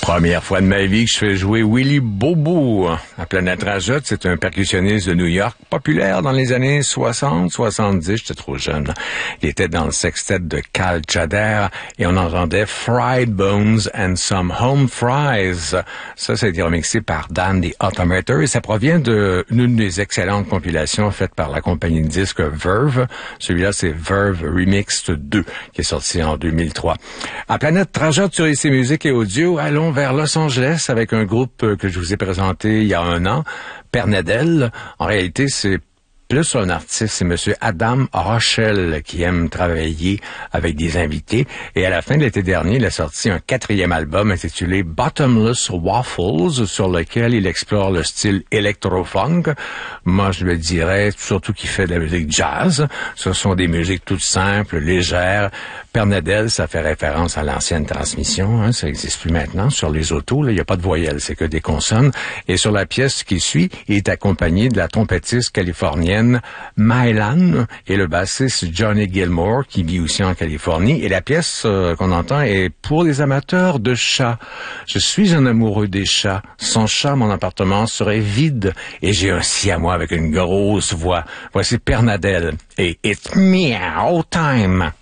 Première fois de ma vie que je fais jouer Willy Bobo. À Planète Rajotte, c'est un percussionniste de New York, populaire dans les années 60, 70, j'étais trop jeune. Il était dans le sextet de Cal Tjader et on entendait Fried Bones and Some Home Fries. Ça a été remixé par Dan the Automator et ça provient d'une des excellentes compilations faites par la compagnie de disques Verve. Celui-là, c'est Verve Remixed 2, qui est sorti en 2003. À Planète Rajotte sur IC Musique et Audio, allons vers Los Angeles avec un groupe que je vous ai présenté il y a un an, Pernadel. En réalité, c'est plus un artiste, c'est Monsieur Adam Rochelle qui aime travailler avec des invités. Et à la fin de l'été dernier, il a sorti un 4e album intitulé Bottomless Waffles, sur lequel il explore le style électro-funk. Moi, je le dirais, surtout qu'il fait de la musique jazz. Ce sont des musiques toutes simples, légères. Pernadel, ça fait référence à l'ancienne transmission, hein, ça n'existe plus maintenant. Sur les autos, il n'y a pas de voyelles, c'est que des consonnes. Et sur la pièce qui suit, il est accompagné de la trompettiste californienne Mylan et le bassiste Johnny Gilmore, qui vit aussi en Californie. Et la pièce qu'on entend est pour les amateurs de chats. Je suis un amoureux des chats. Sans chat, mon appartement serait vide. Et j'ai un siamois avec une grosse voix. Voici Pernadel et It's Meow Time.